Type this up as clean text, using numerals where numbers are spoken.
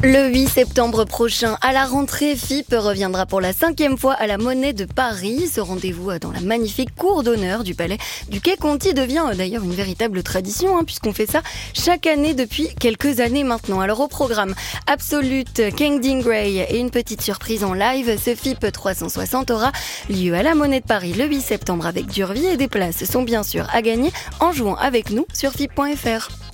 Le 8 septembre prochain, à la rentrée, FIP reviendra pour la 5e fois à la Monnaie de Paris. Ce rendez-vous dans la magnifique cour d'honneur du palais du Quai Conti devient d'ailleurs une véritable tradition, puisqu'on fait ça chaque année depuis quelques années maintenant. Alors au programme, Absolute, Kangding Grey et une petite surprise en live. Ce FIP 360 aura lieu à la Monnaie de Paris le 8 septembre avec Durvi et des places sont bien sûr à gagner en jouant avec nous sur FIP.fr.